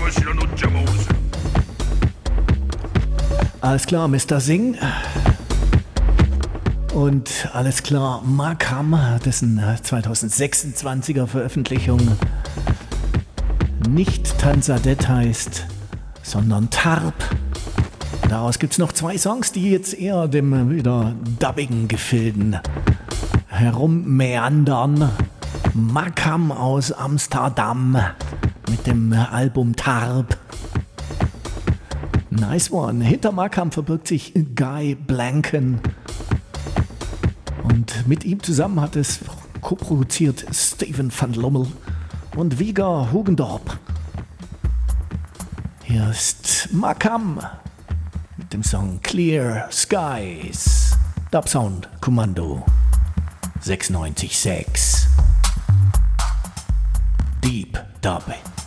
Alles klar, Mr. Singh. Und alles klar, Makam, dessen 2026er Veröffentlichung nicht Tanzadet heißt, sondern Tarp. Daraus gibt es noch 2 Songs, die jetzt eher dem wieder dubbigen Gefilden herummeandern. Makam aus Amsterdam mit dem Album Tarp. Nice one. Hinter Makam verbirgt sich Guy Blanken. Und mit ihm zusammen hat es co-produziert Steven van Lommel und Wieger Hugendorp. Hier ist Makam mit dem Song Clear Skies. Dub Sound Kommando 96.6. Deep Dub.